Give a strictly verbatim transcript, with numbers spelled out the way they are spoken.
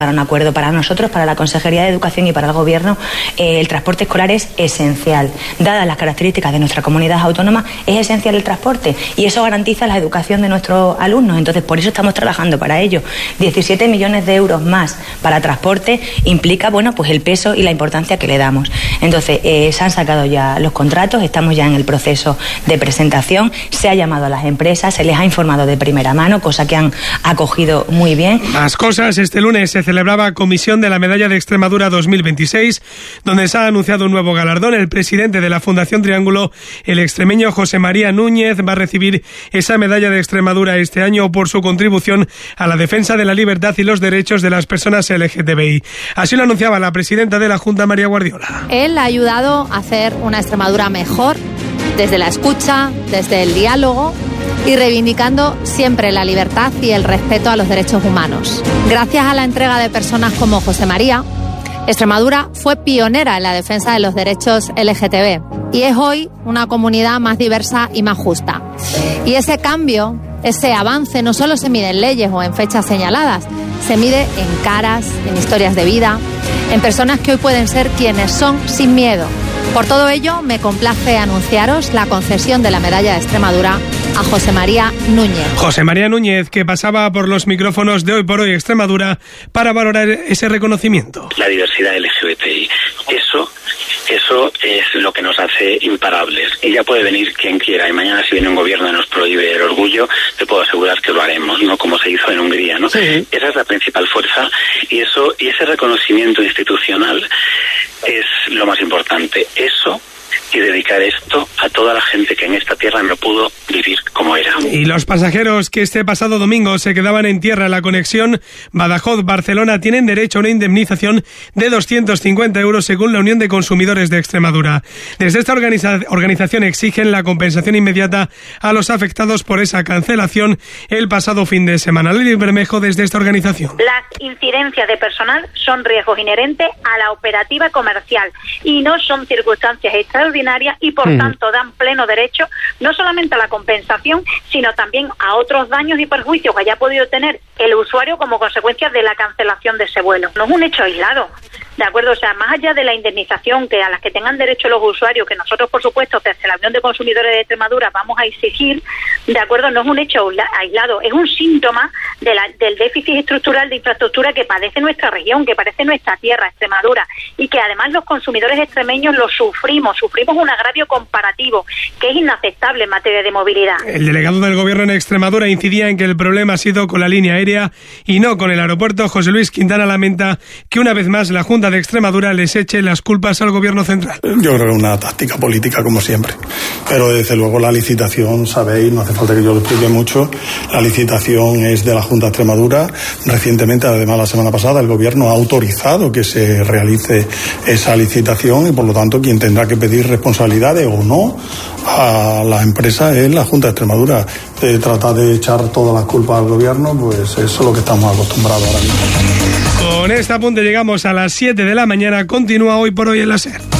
Para un acuerdo para nosotros, para la Consejería de Educación y para el Gobierno, eh, el transporte escolar es esencial. Dadas las características de nuestra comunidad autónoma, es esencial el transporte y eso garantiza la educación de nuestros alumnos. Entonces, por eso estamos trabajando para ello. diecisiete millones de euros más para transporte implica, bueno, pues el peso y la importancia que le damos. Entonces, eh, se han sacado ya los contratos, estamos ya en el proceso de presentación, se ha llamado a las empresas, se les ha informado de primera mano, cosa que han acogido muy bien. Más cosas, este lunes se celebraba Comisión de la Medalla de Extremadura dos mil veintiséis, donde se ha anunciado un nuevo galardón. El presidente de la Fundación Triángulo, el extremeño José María Núñez, va a recibir esa medalla de Extremadura este año por su contribución a la defensa de la libertad y los derechos de las personas L G T B I. Así lo anunciaba la presidenta de la Junta, María Guardiola. Él ha ayudado a hacer una Extremadura mejor desde la escucha, desde el diálogo y reivindicando siempre la libertad y el respeto a los derechos humanos. Gracias a la entrega de personas como José María, Extremadura fue pionera en la defensa de los derechos L G T B y es hoy una comunidad más diversa y más justa. Y ese cambio, ese avance no solo se mide en leyes o en fechas señaladas, se mide en caras, en historias de vida, en personas que hoy pueden ser quienes son sin miedo. Por todo ello, me complace anunciaros la concesión de la medalla de Extremadura a José María Núñez. José María Núñez, que pasaba por los micrófonos de Hoy por Hoy Extremadura para valorar ese reconocimiento. La diversidad L G B T I, eso, eso es lo que nos hace imparables. Y ya puede venir quien quiera, y mañana si viene un gobierno y nos prohíbe el orgullo, te puedo asegurar que lo haremos, no como se hizo en Hungría, ¿no? Sí. Esa es la principal fuerza, y eso, y ese reconocimiento institucional es lo más importante. Eso y dedicar esto a toda la gente que en esta tierra no pudo vivir como era. Y los pasajeros que este pasado domingo se quedaban en tierra en la conexión Badajoz-Barcelona tienen derecho a una indemnización de doscientos cincuenta euros según la Unión de Consumidores de Extremadura. Desde esta organiza- organización exigen la compensación inmediata a los afectados por esa cancelación el pasado fin de semana. Lili Bermejo, desde esta organización. Las incidencias de personal son riesgos inherentes a la operativa comercial y no son circunstancias extraordinarias y por mm. tanto dan pleno derecho no solamente a la compensación, sino también a otros daños y perjuicios que haya podido tener el usuario como consecuencia de la cancelación de ese vuelo. No es un hecho aislado, ¿de acuerdo? O sea, más allá de la indemnización que a las que tengan derecho los usuarios, que nosotros, por supuesto, desde la Unión de Consumidores de Extremadura vamos a exigir, ¿de acuerdo? No es un hecho aislado, es un síntoma de la, del déficit estructural de infraestructura que padece nuestra región, que padece nuestra tierra, Extremadura, y que además los consumidores extremeños lo sufrimos, sufrimos un agravio comparativo que es inaceptable en materia de movilidad. El delegado del Gobierno en Extremadura incidía en que el problema ha sido con la línea aérea y no con el aeropuerto. José Luis Quintana lamenta que una vez más la Junta de Extremadura les eche las culpas al Gobierno central. Yo creo que es una táctica política como siempre, pero desde luego la licitación, sabéis, no hace falta que yo lo explique mucho, la licitación es de la Junta de Extremadura. Recientemente, además la semana pasada, el Gobierno ha autorizado que se realice esa licitación y por lo tanto quien tendrá que pedir responsabilidades o no a la empresa es la Junta de Extremadura. Eh, tratar de echar todas las culpas al Gobierno, pues eso es lo que estamos acostumbrados ahora mismo. Con este apunte llegamos a las siete de la mañana. Continúa Hoy por Hoy en la SER.